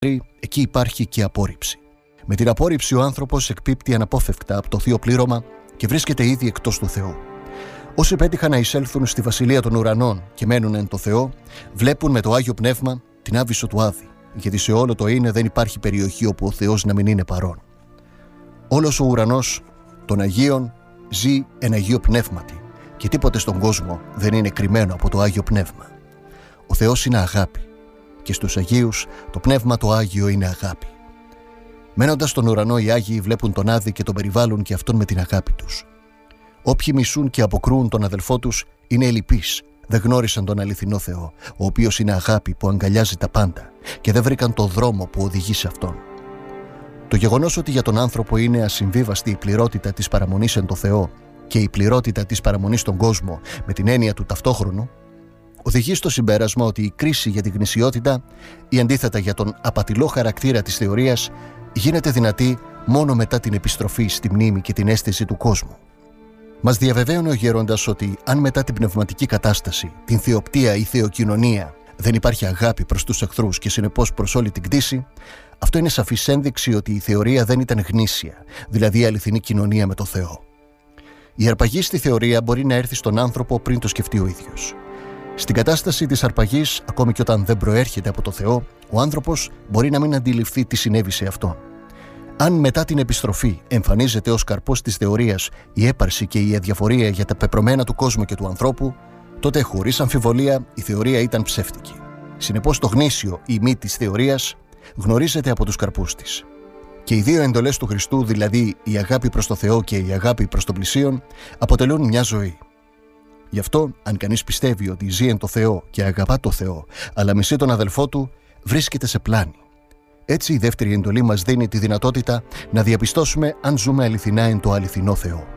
εκεί υπάρχει και απόρριψη. Με την απόρριψη ο άνθρωπος εκπίπτει αναπόφευκτα από το θείο πλήρωμα και βρίσκεται ήδη εκτός του Θεού. Όσοι πέτυχαν να εισέλθουν στη βασιλεία των ουρανών και μένουν εν το Θεό, βλέπουν με το Άγιο Πνεύμα την άβυσσο του Άδη, γιατί σε όλο το είναι δεν υπάρχει περιοχή όπου ο Θεός να μην είναι παρόν. Όλος ο ουρανός των Αγίων ζει εν Αγίο Πνεύματι και τίποτε στον κόσμο δεν είναι κρυμμένο από το Άγιο Πνεύμα. Ο Θεός είναι αγάπη και στους Αγίους το Πνεύμα το Άγιο είναι αγάπη. Μένοντας στον ουρανό, οι Άγιοι βλέπουν τον Άδη και τον περιβάλλουν και αυτόν με την αγάπη τους. Όποιοι μισούν και αποκρούουν τον αδελφό τους είναι ελλειπείς, δεν γνώρισαν τον αληθινό Θεό, ο οποίος είναι αγάπη που αγκαλιάζει τα πάντα και δεν βρήκαν το δρόμο που οδηγεί σε αυτόν. Το γεγονός ότι για τον άνθρωπο είναι ασυμβίβαστη η πληρότητα της παραμονής εν το Θεό και η πληρότητα της παραμονής στον κόσμο με την έννοια του ταυτόχρονου, οδηγεί στο συμπέρασμα ότι η κρίση για την γνησιότητα ή αντίθετα για τον απατηλό χαρακτήρα της θεωρίας γίνεται δυνατή μόνο μετά την επιστροφή στη μνήμη και την αίσθηση του κόσμου. Μας διαβεβαίωνε ο γέροντας ότι αν μετά την πνευματική κατάσταση, την θεοπτία ή θεοκοινωνία δεν υπάρχει αγάπη προς τους εχθρούς και συνεπώς προς όλη την κτήση, αυτό είναι σαφής ένδειξη ότι η θεωρία δεν ήταν γνήσια, δηλαδή η αληθινή κοινωνία με το Θεό. Η αρπαγή στη θεωρία μπορεί να έρθει στον άνθρωπο πριν το σκεφτεί ο ίδιος. Στην κατάσταση της αρπαγής, ακόμη και όταν δεν προέρχεται από το Θεό, ο άνθρωπος μπορεί να μην αντιληφθεί τι συνέβη σε αυτόν. Αν μετά την επιστροφή εμφανίζεται ως καρπός της θεωρίας η έπαρση και η αδιαφορία για τα πεπρωμένα του κόσμου και του ανθρώπου, τότε χωρίς αμφιβολία η θεωρία ήταν ψεύτικη. Συνεπώς το γνήσιο ή μη της θεωρίας γνωρίζεται από τους καρπούς της. Και οι δύο εντολές του Χριστού, δηλαδή η αγάπη προς το Θεό και η αγάπη προς τον πλησίον, αποτελούν μια ζωή. Γι' αυτό, αν κανείς πιστεύει ότι ζει εν το Θεό και αγαπά το Θεό, αλλά μισεί τον αδελφό του, βρίσκεται σε πλάνη. Έτσι, η δεύτερη εντολή μας δίνει τη δυνατότητα να διαπιστώσουμε αν ζούμε αληθινά εν το αληθινό Θεό.